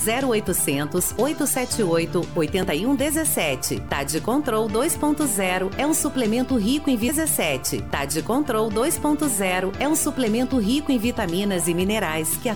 0800 878 8117. Tad Control 2.0 é um suplemento rico em 17. Tad Control 2.0 é um suplemento rico em vitaminas e minerais que